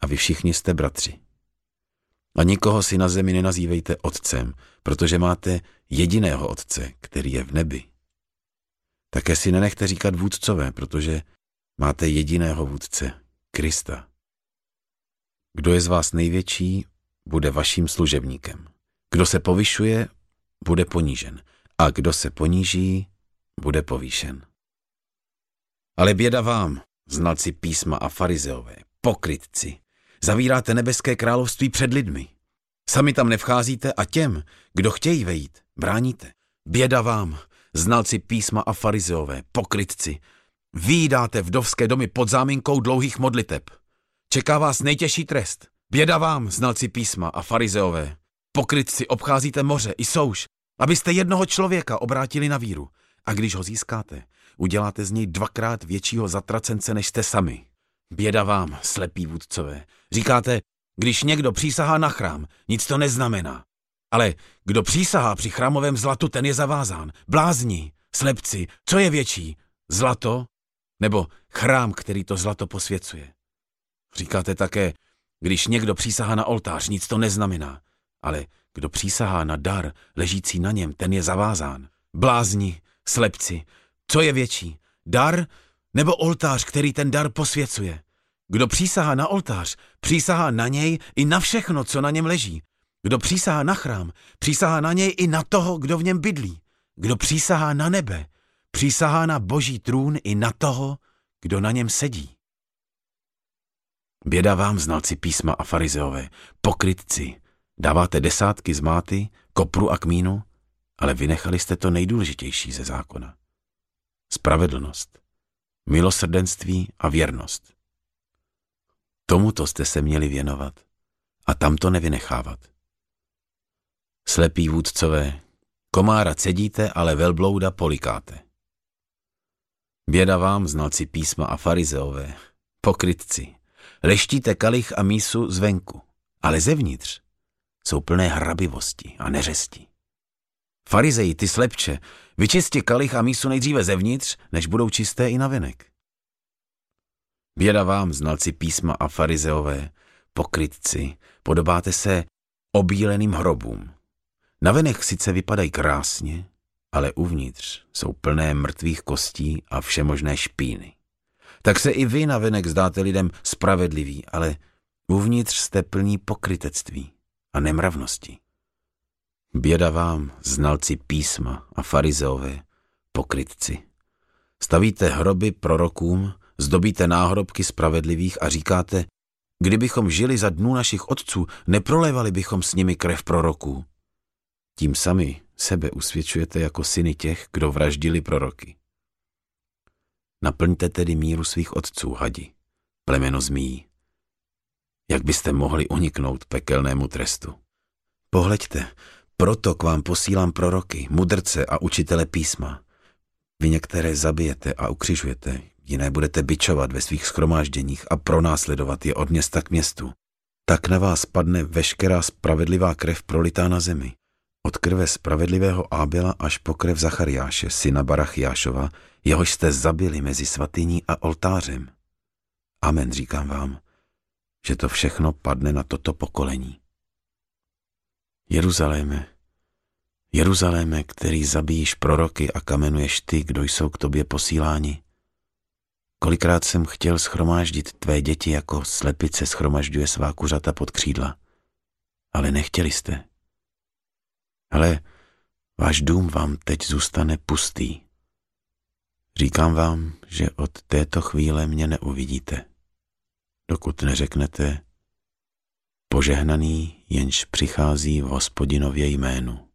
vy všichni jste bratři. A nikoho si na zemi nenazývejte otcem, protože máte jediného otce, který je v nebi. Také si nenechte říkat vůdcové, protože máte jediného vůdce, Krista. Kdo je z vás největší, bude vaším služebníkem. Kdo se povyšuje, bude ponížen. A kdo se poníží, bude povýšen. Ale běda vám, znalci písma a farizeové, pokrytci. Zavíráte nebeské království před lidmi. Sami tam nevcházíte a těm, kdo chtějí vejít, bráníte. Běda vám, znalci písma a farizeové, pokrytci. Vyjídáte vdovské domy pod záminkou dlouhých modliteb. Čeká vás nejtěžší trest. Běda vám, znalci písma a farizeové. Pokrytci, obcházíte moře i souš, abyste jednoho člověka obrátili na víru. A když ho získáte, uděláte z něj 2krát většího zatracence, než jste sami. Běda vám, slepí vůdcové. Říkáte, když někdo přísahá na chrám, nic to neznamená. Ale kdo přísahá při chrámovém zlatu, ten je zavázán. Blázni, slepci, co je větší? Zlato nebo chrám, který to zlato posvěcuje? Říkáte také, když někdo přísahá na oltář, nic to neznamená. Ale kdo přísahá na dar ležící na něm, ten je zavázán. Blázni, slepci, co je větší? Dar nebo oltář, který ten dar posvěcuje? Kdo přísahá na oltář, přísahá na něj i na všechno, co na něm leží. Kdo přísahá na chrám, přísahá na něj i na toho, kdo v něm bydlí. Kdo přísahá na nebe, přísahá na Boží trůn i na toho, kdo na něm sedí. Běda vám, znalci písma a farizeové, pokrytci. Dáváte desátky z máty, kopru a kmínu, ale vynechali jste to nejdůležitější ze zákona. Spravedlnost, milosrdenství a věrnost. Tomuto jste se měli věnovat a tam to nevynechávat. Slepí vůdcové, komára cedíte, ale velblouda polikáte. Běda vám, znalci písma a farizeové, pokrytci. Leštíte kalich a mísu zvenku, ale zevnitř jsou plné hrabivosti a neřesti. Farizeji, ty slepče, vyčisti kalich a mísu nejdříve zevnitř, než budou čisté i navenek. Běda vám, znalci písma a farizeové, pokrytci, podobáte se obíleným hrobům. Navenek sice vypadají krásně, ale uvnitř jsou plné mrtvých kostí a všemožné špíny. Tak se i vy navenek zdáte lidem spravedliví, ale uvnitř jste plní pokrytectví a nemravnosti. Běda vám, znalci písma a farizeové, pokrytci. Stavíte hroby prorokům, zdobíte náhrobky spravedlivých a říkáte, kdybychom žili za dnů našich otců, neprolévali bychom s nimi krev proroků. Tím sami sebe usvědčujete jako syny těch, kdo vraždili proroky. Naplňte tedy míru svých otců, hadi, plemeno zmíjí. Jak byste mohli uniknout pekelnému trestu? Pohleďte, proto k vám posílám proroky, mudrce a učitele písma. Vy některé zabijete a ukřižujete, jiné budete bičovat ve svých shromážděních a pronásledovat je od města k městu. Tak na vás padne veškerá spravedlivá krev prolitá na zemi. Od krve spravedlivého Ábela až po krev Zachariáše, syna Barachjášova, jehož jste zabili mezi svatyní a oltářem. Amen, říkám vám, že to všechno padne na toto pokolení. Jeruzaléme, Jeruzaléme, který zabíjíš proroky a kamenuješ ty, kdo jsou k tobě posíláni. Kolikrát jsem chtěl shromáždit tvé děti, jako slepice shromažďuje svá kuřata pod křídla, ale nechtěli jste. Ale váš dům vám teď zůstane pustý. Říkám vám, že od této chvíle mě neuvidíte, dokud neřeknete, požehnaný, jenž přichází v Hospodinově jménu.